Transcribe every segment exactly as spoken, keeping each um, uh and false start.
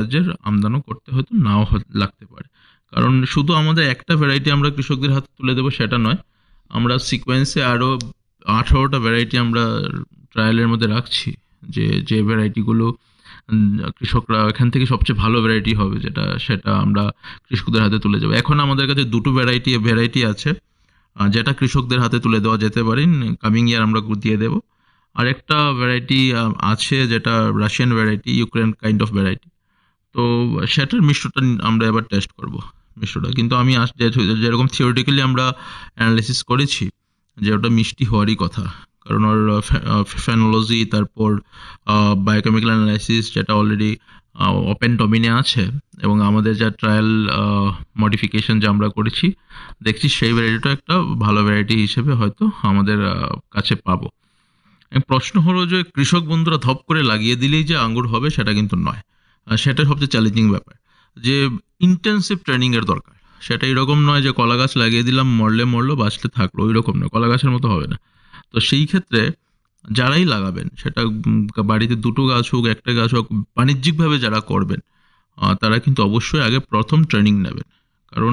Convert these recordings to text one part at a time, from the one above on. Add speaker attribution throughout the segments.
Speaker 1: রাজ্যের আমদানিও করতে হয়তো নাও লাগতে পারে। কারণ শুধু আমাদের একটা ভ্যারাইটি আমরা কৃষকদের হাতে তুলে দেবো সেটা নয়, আমরা সিকোয়েন্সে আরও আঠারোটা ভ্যারাইটি আমরা ট্রায়ালের মধ্যে রাখছি, যে যে ভ্যারাইটিগুলো কৃষকরা এখান থেকে সবচেয়ে ভালো ভ্যারাইটি হবে যেটা, সেটা আমরা কৃষকদের হাতে তুলে যাবো। এখন আমাদের কাছে দুটো ভ্যারাইটি ভ্যারাইটি আছে যেটা কৃষকদের হাতে তুলে দেওয়া যেতে পারে, কামিং ইয়ার আমরা দিয়ে দেবো। আর একটা ভ্যারাইটি আছে যেটা Russian variety, Ukraine kind of variety. তো সেটার মিশ্রটা আমরা এবার টেস্ট করব মিশ্রটা। কিন্তু আমি যেরকম থিওরিটিক্যালি আমরা অ্যানালিসিস করেছি যে ওটা মিষ্টি হওয়ারই কথা, কারণ ওর ফেনোলজি, তারপর বায়োকেমিক্যাল অ্যানালাইসিস যেটা অলরেডি ওপেন ডোমেইনে আছে, এবং আমাদের যা ট্রায়াল মডিফিকেশন যা আমরা করেছি, দেখছি সেই ভ্যারাইটিটা একটা ভালো ভ্যারাইটি হিসেবে হয়তো আমাদের কাছে পাবো। প্রশ্ন হলো যে কৃষক বন্ধুরা ধপ করে লাগিয়ে দিলেই যে আঙ্গুর হবে সেটা কিন্তু নয়। সেটা সবচেয়ে চ্যালেঞ্জিং ব্যাপার, যে ইন্টেন্সিভ ট্রেনিংয়ের দরকার। সেটা এরকম নয় যে কলা গাছ লাগিয়ে দিলাম, মরলে মরলো বাঁচলে থাকলো, ওই রকম নয়, কলা গাছের মতো হবে না। তো সেই ক্ষেত্রে যারাই লাগাবেন, সেটা বাড়িতে দুটো গাছ হোক, একটা গাছ হোক, বাণিজ্যিকভাবে যারা করবেন তারা কিন্তু অবশ্যই আগে প্রথম ট্রেনিং নেবেন। কারণ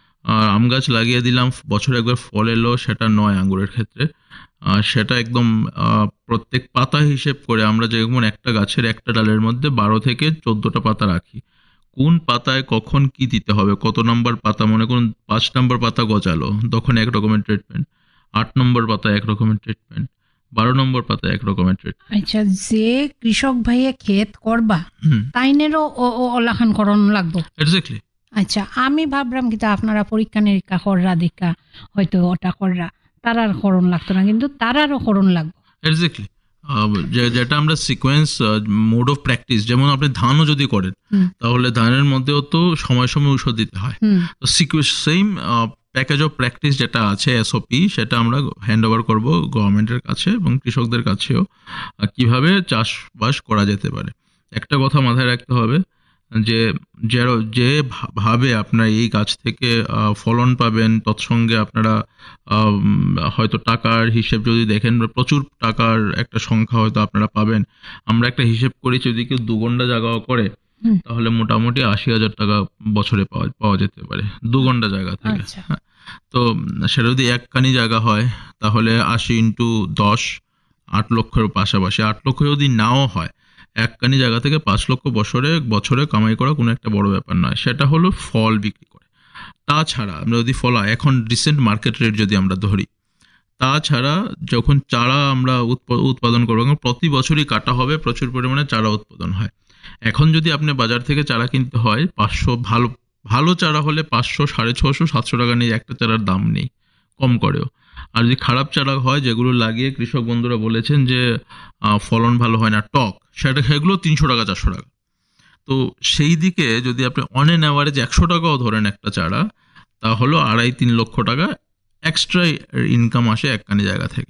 Speaker 1: আম গাছ লাগিয়ে দিলাম, বছরে একবার ফল এলো, সেটা নয় আঙ্গুরের ক্ষেত্রে। সেটা একদম প্রত্যেক পাতা হিসেব করে, আমরা যেমন একটা গাছের একটা ডালের মধ্যে বারো থেকে চোদ্দোটা পাতা রাখি, কোন পাতায় কখন কি দিতে হবে, কত নম্বর পাতা, মনে করুন পাঁচ নম্বর পাতা গজালো তখন এক রকমের ট্রিটমেন্ট, আট নম্বর পাতা এক রকমের ট্রিটমেন্ট, বারো নম্বর পাতা এক রকমের ট্রিটমেন্ট।
Speaker 2: আচ্ছা, যে কৃষক ভাইয়ে ক্ষেত করবা তাইনেরও অলাখান করণ লাগবো।
Speaker 1: এক্স্যাক্টলি।
Speaker 2: আচ্ছা, আমি ভাবলাম কিন্তু আপনারা পরীক্ষা নিরীক্ষা কররা দীক্ষা হয়তো ওটা কররা, তারার করণ লাগতো না, কিন্তু তারারও করণ লাগবে।
Speaker 1: এক্স্যাক্টলি, যেটা আমরা সিকোয়েন্স মোড অফ প্র্যাকটিস, যেমন আপনি ধানও যদি করেন তাহলে ধানের মধ্যেও তো সময় সময় ঔষধ দিতে হয়। তো সেম প্যাকেজ অফ প্র্যাকটিস যেটা আছে এসওপি, সেটা আমরা হ্যান্ড ওভার করবো গভর্নমেন্টের কাছে এবং কৃষকদের কাছেও, কিভাবে চাষবাস করা যেতে পারে। একটা কথা মাথায় রাখতে হবে, যে যে ভাবে আপনারা এই গাছ থেকে ফলন পাবেন, তৎসঙ্গে আপনারা হয়তো টাকার হিসেব যদি দেখেন, প্রচুর টাকার একটা সংখ্যা হয়তো আপনারা পাবেন। আমরা একটা হিসেব করেছি, যদি কেউ দু ঘন্টা জায়গাও করে তাহলে মোটামুটি আশি হাজার টাকা বছরে পাওয়া পাওয়া যেতে পারে দু ঘন্টা জায়গা থেকে। হ্যাঁ, তো সেটা যদি একখানি জায়গা হয় তাহলে আশি ইন্টু দশ, আট লক্ষের পাশাপাশি। আট লক্ষ যদি নাও হয়, একখানি জায়গা থেকে পাঁচ লক্ষ বছরে বছরে কামাই করা কোনো একটা বড় ব্যাপার নয়। সেটা হলো ফল বিক্রি করে। তাছাড়া আমরা যদি ফল এখন রিসেন্ট মার্কেট রেট যদি আমরা ধরি, তাছাড়া যখন চারা আমরা উৎপাদন করবো, প্রতি বছরই কাটা হবে, প্রচুর পরিমাণে চারা উৎপাদন হয়। এখন যদি আপনি বাজার থেকে চারা কিনতে হয়, পাঁচশো ভালো ভালো চারা হলে পাঁচশো, সাড়ে ছশো, সাতশো টাকা নিয়ে একটা চারার দাম নেই, কম করেও। আর যদি খারাপ চারা হয়, যেগুলো লাগিয়ে কৃষক বন্ধুরা বলেছেন যে ফলন ভালো হয় না, টক, সেটা সেগুলো তিনশো টাকা, চারশো টাকা। তো সেই দিকে যদি আপনি অন এন অ্যাভারেজ একশো টাকাও ধরেন একটা চারা, তাহলে আড়াই তিন লক্ষ টাকা এক্সট্রা ইনকাম আসে একখানি জায়গা থেকে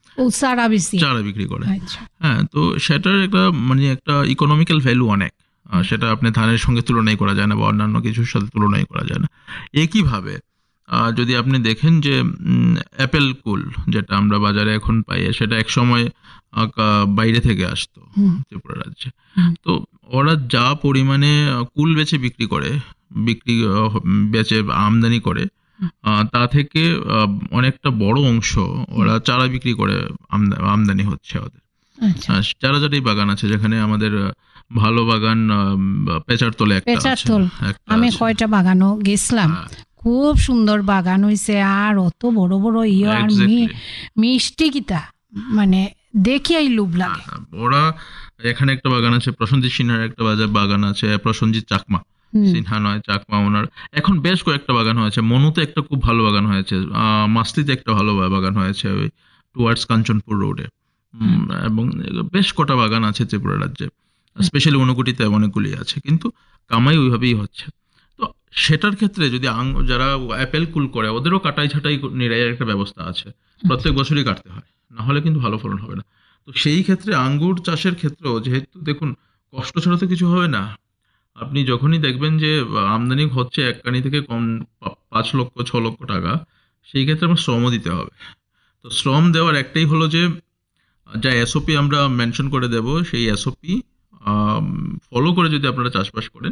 Speaker 1: চারা বিক্রি করে। হ্যাঁ, তো সেটার একটা মানে একটা ইকোনমিক্যাল ভ্যালু অনেক, সেটা আপনি ধানের সঙ্গে তুলনাই করা যায় না, বা অন্যান্য কিছুর সাথে তুলনাই করা যায় না। একইভাবে যদি আপনি দেখেন যে অ্যাপেল কুল যেটা আমরা বাজারে এখন পাই, সেটা এক সময় বাইরে থেকে আসতো ত্রিপুরা রাজ্যে। তো ওরা যা পরিমাণে কুল বেচে বিক্রি করে, বিক্রি বেচে আমদানি করে, তা থেকে অনেকটা বড় অংশ ওরা চারা বিক্রি করে আমদানি হচ্ছে ওদের। চারা চারাই বাগান আছে, যেখানে আমাদের ভালো বাগান পেচারতলে একটা আছে।
Speaker 2: আমি কয়টা বাগানও গেছিলাম, খুব সুন্দর বাগান হয়েছে, আর অত বড় বড় ইয়ে, আর মিষ্টি কিতা, মানে দেখিয়াই লোভ লাগে।
Speaker 1: ওরা এখানে একটা বাগান আছে, প্রসঞ্জিৎ সিনহার একটা বাজার বাগান আছে, প্রসঞ্জিৎ চাকমা, সিনহা নয় চাকমা ওনার। এখন বেশ কয়েকটা বাগান হয়েছে, মনুতে একটা খুব ভালো বাগান হয়েছে, মাস্তিতে একটা ভালো বাগান হয়েছে ওই টুয়ার্ডস কাঞ্চনপুর রোডে, এবং বেশ কটা বাগান আছে ত্রিপুরা রাজ্যে, স্পেশালি ঊনকোটিতে অনেকগুলি আছে, কিন্তু কামাই ওইভাবেই হচ্ছে। তো সেটার ক্ষেত্রে যদি যারা অ্যাপেল কুল করে, ওদেরও কাটাই ছাটাই নিরাইয়ের একটা ব্যবস্থা আছে, প্রত্যেক বছরই কাটতে হয়, না হলে কিন্তু ভালো ফলন হবে না। তো সেই ক্ষেত্রে আঙ্গুর চাষের ক্ষেত্রেও যেহেতু দেখুন কষ্ট ছাড়া তো কিছু হবে না। আপনি যখনই দেখবেন যে আমদানি হচ্ছে একখানি থেকে কম পাঁচ লক্ষ ছ লক্ষ টাকা, সেই ক্ষেত্রে আমার শ্রমও দিতে হবে। তো শ্রম দেওয়ার একটাই হলো যে যা এসওপি আমরা মেনশন করে দেব, সেই এসওপি ফলো করে যদি আপনারা চাষবাস করেন,